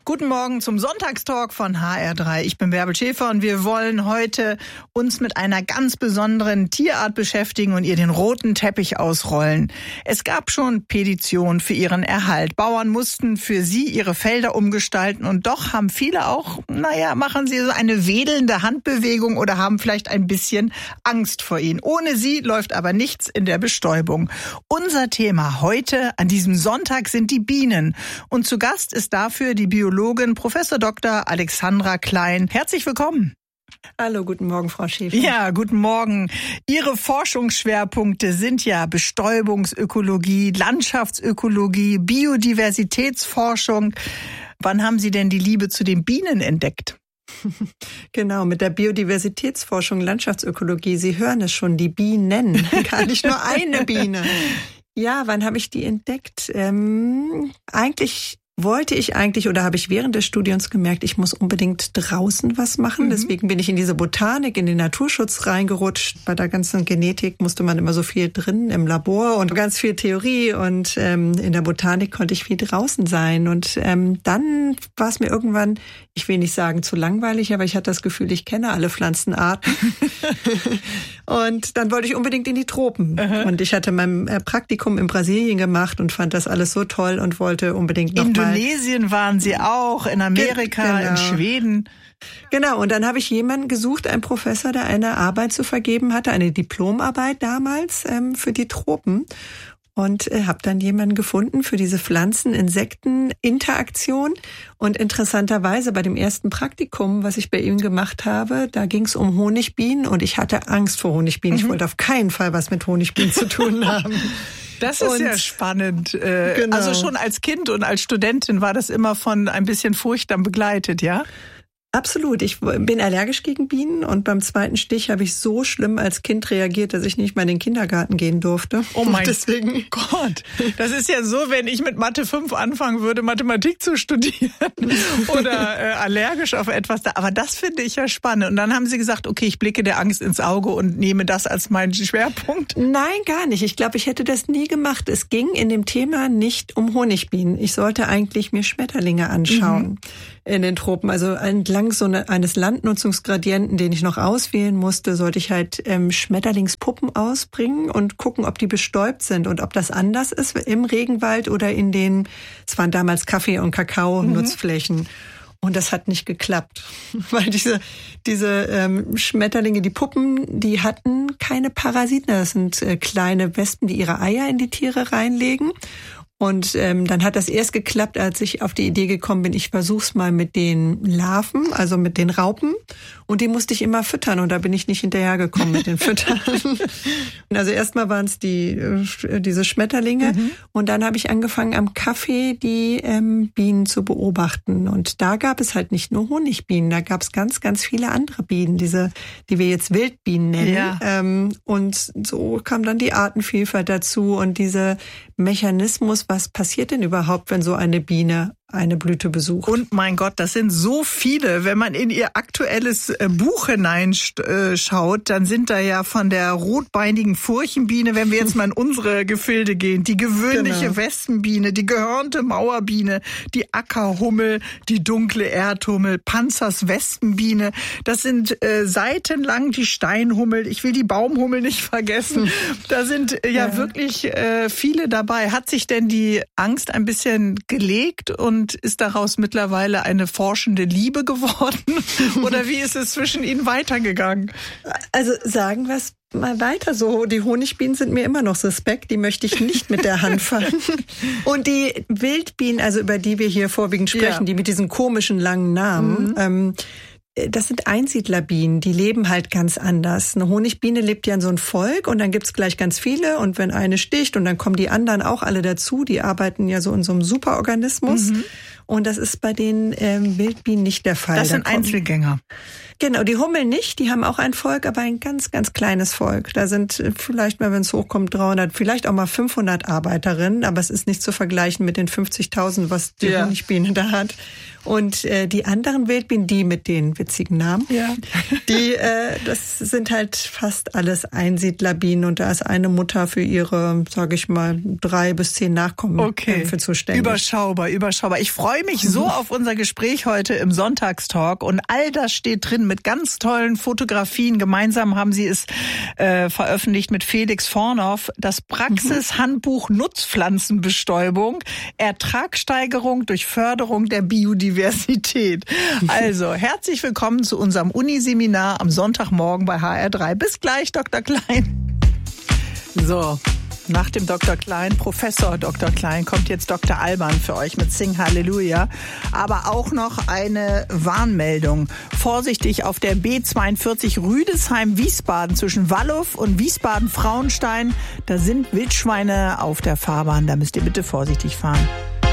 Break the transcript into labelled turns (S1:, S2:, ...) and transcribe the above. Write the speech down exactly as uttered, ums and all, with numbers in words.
S1: Guten Morgen zum Sonntagstalk von H R drei. Ich bin Bärbel Schäfer und wir wollen heute uns mit einer ganz besonderen Tierart beschäftigen und ihr den roten Teppich ausrollen. Es gab schon Petitionen für ihren Erhalt. Bauern mussten für sie ihre Felder umgestalten und doch haben viele auch, naja, machen sie so eine wedelnde Handbewegung oder haben vielleicht ein bisschen Angst vor ihnen. Ohne sie läuft aber nichts in der Bestäubung. Unser Thema heute an diesem Sonntag sind die Bienen. Und zu Gast ist dafür die Biologin Professor Doktor Alexandra Klein. Herzlich willkommen.
S2: Hallo, guten Morgen, Frau Schäfer.
S1: Ja, guten Morgen. Ihre Forschungsschwerpunkte sind ja Bestäubungsökologie, Landschaftsökologie, Biodiversitätsforschung. Wann haben Sie denn die Liebe zu den Bienen entdeckt?
S2: Genau, mit der Biodiversitätsforschung, Landschaftsökologie. Sie hören es schon, die Bienen, gar nicht nur eine Biene. Ja, wann habe ich die entdeckt? Ähm, eigentlich wollte ich eigentlich oder habe ich während des Studiums gemerkt, ich muss unbedingt draußen was machen. Mhm. Deswegen bin ich in diese Botanik, in den Naturschutz reingerutscht. Bei der ganzen Genetik musste man immer so viel drin im Labor und ganz viel Theorie. Und ähm, in der Botanik konnte ich viel draußen sein. Und ähm, dann war es mir irgendwann, ich will nicht sagen zu langweilig, aber ich hatte das Gefühl, ich kenne alle Pflanzenarten. Und dann wollte ich unbedingt in die Tropen. Uh-huh. Und ich hatte mein Praktikum in Brasilien gemacht und fand das alles so toll und wollte unbedingt noch mal.
S1: Indonesien waren Sie auch, in Amerika, genau. In Schweden.
S2: Genau, und dann habe ich jemanden gesucht, einen Professor, der eine Arbeit zu vergeben hatte, eine Diplomarbeit damals ähm, für die Tropen. Und äh, habe dann jemanden gefunden für diese Pflanzen-Insekten-Interaktion. Und interessanterweise bei dem ersten Praktikum, was ich bei ihm gemacht habe, da ging es um Honigbienen und ich hatte Angst vor Honigbienen. Mhm. Ich wollte auf keinen Fall was mit Honigbienen zu tun haben.
S1: Das ist und, ja spannend. Äh, genau. Also schon als Kind und als Studentin war das immer von ein bisschen Furcht dann begleitet, ja?
S2: Absolut. Ich bin allergisch gegen Bienen und beim zweiten Stich habe ich so schlimm als Kind reagiert, dass ich nicht mal in den Kindergarten gehen durfte.
S1: Oh mein Deswegen. Gott. Das ist ja so, wenn ich mit Mathe fünf anfangen würde, Mathematik zu studieren oder äh, allergisch auf etwas. Da. Aber das finde ich ja spannend. Und dann haben Sie gesagt, okay, ich blicke der Angst ins Auge und nehme das als meinen Schwerpunkt.
S2: Nein, gar nicht. Ich glaube, ich hätte das nie gemacht. Es ging in dem Thema nicht um Honigbienen. Ich sollte eigentlich mir Schmetterlinge anschauen. Mhm. In den Tropen, also entlang so eine, eines Landnutzungsgradienten, den ich noch auswählen musste, sollte ich halt ähm, Schmetterlingspuppen ausbringen und gucken, ob die bestäubt sind und ob das anders ist im Regenwald oder in den, es waren damals Kaffee- und Kakao-Nutzflächen. Mhm. Und das hat nicht geklappt, weil diese diese ähm, Schmetterlinge, die Puppen, die hatten keine Parasiten. Das sind äh, kleine Wespen, die ihre Eier in die Tiere reinlegen. Und ähm, dann hat das erst geklappt, als ich auf die Idee gekommen bin, ich versuch's mal mit den Larven, also mit den Raupen. Und die musste ich immer füttern und da bin ich nicht hinterhergekommen mit den Füttern. Also erstmal waren es die äh, diese Schmetterlinge mhm. und dann habe ich angefangen am Kaffee die ähm, Bienen zu beobachten. Und da gab es halt nicht nur Honigbienen, da gab es ganz, ganz viele andere Bienen, diese, die wir jetzt Wildbienen nennen. Ja. Ähm, und so kam dann die Artenvielfalt dazu und diese Mechanismus, was passiert denn überhaupt, wenn so eine Biene eine Blüte besucht?
S1: Und mein Gott, das sind so viele. Wenn man in ihr aktuelles Buch hineinschaut, dann sind da ja von der rotbeinigen Furchenbiene, wenn wir jetzt mal in unsere Gefilde gehen, die gewöhnliche genau. Wespenbiene, die gehörnte Mauerbiene, die Ackerhummel, die dunkle Erdhummel, Panzers Wespenbiene. Das sind äh, seitenlang die Steinhummel. Ich will die Baumhummel nicht vergessen. Da sind äh, ja, ja wirklich äh, viele dabei. Hat sich denn die Angst ein bisschen gelegt und Und ist daraus mittlerweile eine forschende Liebe geworden? Oder wie ist es zwischen Ihnen weitergegangen?
S2: Also sagen wir es mal weiter so. Die Honigbienen sind mir immer noch suspekt. Die möchte ich nicht mit der Hand fangen. Und die Wildbienen, also über die wir hier vorwiegend sprechen, ja. die mit diesen komischen langen Namen, mhm. ähm, das sind Einsiedlerbienen, die leben halt ganz anders. Eine Honigbiene lebt ja in so einem Volk und dann gibt's gleich ganz viele und wenn eine sticht und dann kommen die anderen auch alle dazu, die arbeiten ja so in so einem Superorganismus mhm. und das ist bei den ähm, Wildbienen nicht der Fall.
S1: Das sind kommen, Einzelgänger.
S2: Genau, die Hummeln nicht, die haben auch ein Volk, aber ein ganz, ganz kleines Volk. Da sind vielleicht mal, wenn es hochkommt, dreihundert, vielleicht auch mal fünfhundert Arbeiterinnen, aber es ist nicht zu vergleichen mit den fünfzigtausend, was die ja. Honigbiene da hat. Und äh, die anderen Wildbienen, die mit den witzigen Namen, ja. die, äh, das sind halt fast alles Einsiedlerbienen und da ist eine Mutter für ihre, sage ich mal, drei bis zehn Nachkommen
S1: okay.
S2: für zuständig.
S1: Überschaubar, überschaubar. Ich freue freue mich so auf unser Gespräch heute im Sonntagstalk und all das steht drin mit ganz tollen Fotografien. Gemeinsam haben Sie es äh, veröffentlicht mit Felix Vornoff, das Praxishandbuch Nutzpflanzenbestäubung, Ertragssteigerung durch Förderung der Biodiversität. Also, herzlich willkommen zu unserem Uniseminar am Sonntagmorgen bei H R drei. Bis gleich, Doktor Klein. So. Nach dem Doktor Klein, Professor Doktor Klein, kommt jetzt Doktor Alban für euch mit Sing Halleluja. Aber auch noch eine Warnmeldung. Vorsichtig auf der B zweiundvierzig Rüdesheim-Wiesbaden zwischen Wallow und Wiesbaden-Frauenstein. Da sind Wildschweine auf der Fahrbahn. Da müsst ihr bitte vorsichtig fahren.